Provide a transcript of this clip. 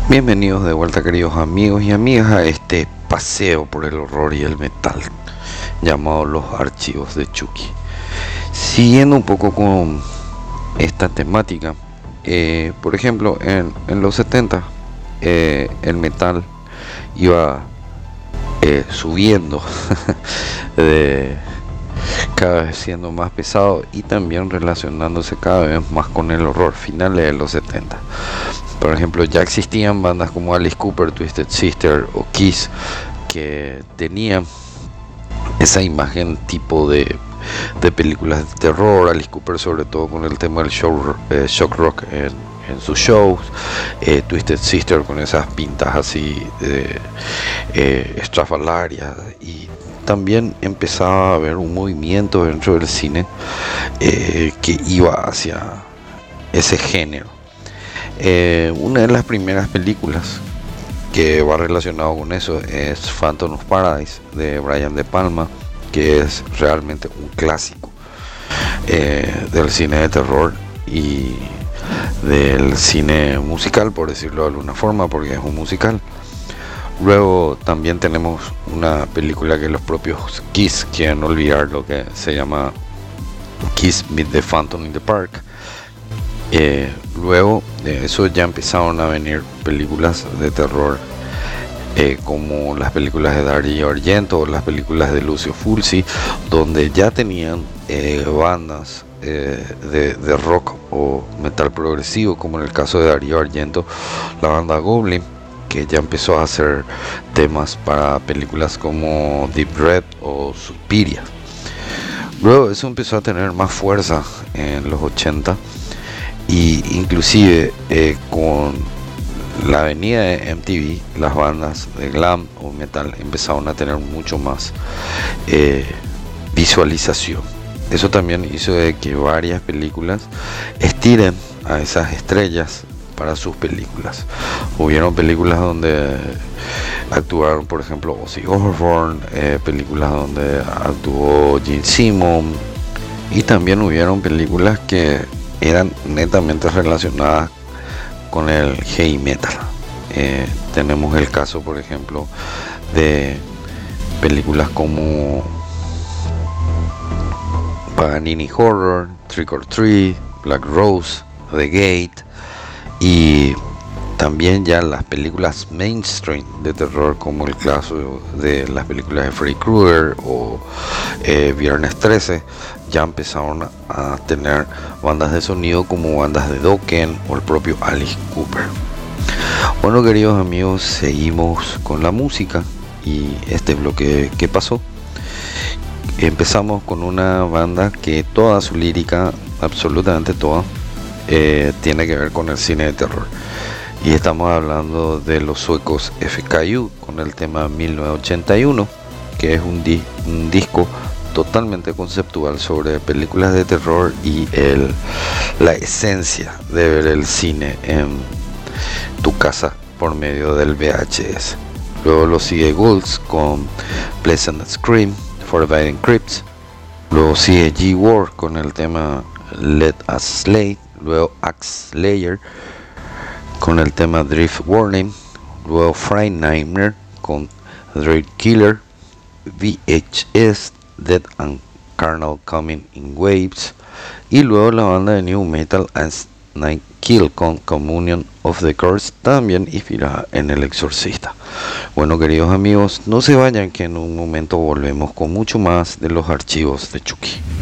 Bienvenidos de vuelta, queridos amigos y amigas, a este paseo por el horror y el metal llamado Los Archivos de Chucky. Siguiendo un poco con esta temática, por ejemplo, en los 70 el metal iba subiendo, de, cada vez siendo más pesado y también relacionándose cada vez más con el horror, finales de los 70. Por ejemplo, ya existían bandas como Alice Cooper, Twisted Sister o Kiss que tenían esa imagen tipo de películas de terror. Alice Cooper sobre todo con el tema del shock rock en sus shows, Twisted Sister con esas pintas así estrafalarias, y también empezaba a haber un movimiento dentro del cine que iba hacia ese género. Una de las primeras películas que va relacionado con eso es Phantom of Paradise de Brian De Palma, que es realmente un clásico del cine de terror y del cine musical, por decirlo de alguna forma, porque es un musical. Luego también tenemos una película que los propios Kiss quieren olvidar, lo que se llama Kiss Meet the Phantom in the Park. Luego de eso ya empezaron a venir películas de terror como las películas de Dario Argento o las películas de Lucio Fulci, donde ya tenían bandas de rock o metal progresivo, como en el caso de Dario Argento, la banda Goblin, que ya empezó a hacer temas para películas como Deep Red o Suspiria. Luego eso empezó a tener más fuerza en los 80, y inclusive con la venida de MTV, las bandas de glam o metal empezaron a tener mucho más visualización. Eso también hizo de que varias películas estiren a esas estrellas para sus películas. Hubieron películas donde actuaron, por ejemplo, Ozzy Osbourne, películas donde actuó Gene Simmons, y también hubieron películas que eran netamente relacionadas con el heavy metal. Tenemos el caso, por ejemplo, de películas como Paganini Horror, Trick or Treat, Black Rose, The Gate, y también ya las películas mainstream de terror, como el caso de las películas de Freddy Krueger o Viernes 13, ya empezaron a tener bandas de sonido como bandas de Dokken o el propio Alice Cooper. Bueno, queridos amigos, seguimos con la música y este bloque que pasó. Empezamos con una banda que toda su lírica, absolutamente toda, tiene que ver con el cine de terror. Y estamos hablando de los suecos FKU con el tema 1981, que es un disco totalmente conceptual sobre películas de terror y la esencia de ver el cine en tu casa por medio del VHS. Luego lo sigue Ghouls con Pleasant Scream, Forbidden Crypts. Luego sigue G-War con el tema Let Us Slay. Luego Axe Slayer con el tema Drift Warning. Luego Fright Nightmare con Dread Killer. VHS Dead and Carnal Coming in Waves. Y luego la banda de New Metal As Night Kill con Communion of the Curse, también inspirada en El Exorcista. Bueno, queridos amigos, no se vayan, que en un momento volvemos con mucho más de Los Archivos de Chucky.